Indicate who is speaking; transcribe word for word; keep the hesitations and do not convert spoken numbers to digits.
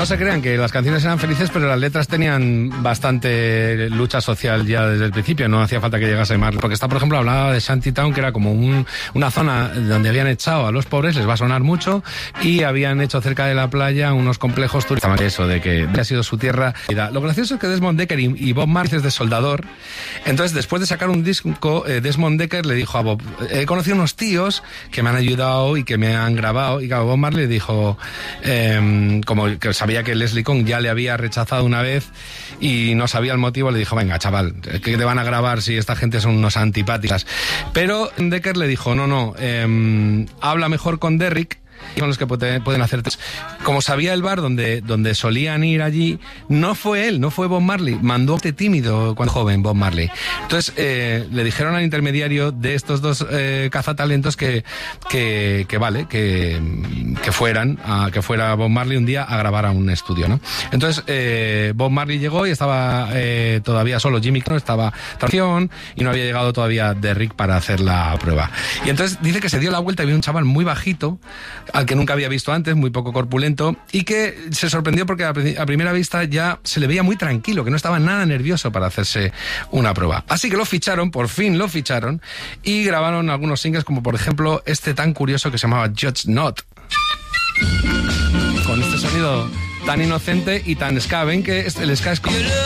Speaker 1: no se crean que las canciones eran felices, pero las letras tenían bastante lucha social ya desde el principio, no hacía falta que llegase Marley. Porque está, por ejemplo, hablaba de Shantytown, que era como un, una zona donde habían echado a los pobres, les va a sonar mucho, y habían hecho cerca de la playa unos complejos turísticos. Eso, de que ha sido su tierra. Lo gracioso es que Desmond Dekker y, y Bob Marley es de soldador. Entonces, después de sacar un disco, eh, Desmond Dekker le dijo a Bob, he conocido unos tíos que me han ayudado y que me han grabado, y claro, Bob Marley dijo, eh, como que sabía que Leslie Kohn ya le había rechazado una vez y no sabía el motivo, le dijo, venga, chaval, ¿qué te van a grabar si esta gente son unos antipáticos? Pero Dekker le dijo, no, no, eh, habla mejor con Derrick, son los que pueden hacer. Como sabía el bar donde, donde solían ir allí, no fue él, no fue Bob Marley, mandó a este tímido cuando joven Bob Marley. Entonces eh, le dijeron al intermediario de estos dos eh, cazatalentos que, que, que vale, que, que fueran, a, que fuera Bob Marley un día a grabar a un estudio, ¿no? Entonces eh, Bob Marley llegó y estaba eh, todavía solo Jimmy Crow, estaba tracción y no había llegado todavía Derrick para hacer la prueba. Y entonces dice que se dio la vuelta y vio un chaval muy bajito, al que nunca había visto antes, muy poco corpulento, y que se sorprendió porque a, a primera vista ya se le veía muy tranquilo, que no estaba nada nervioso para hacerse una prueba. Así que lo ficharon, por fin lo ficharon, y grabaron algunos singles, como por ejemplo este tan curioso que se llamaba Judge Not. Con este sonido tan inocente y tan ska. Ven que el ska es como...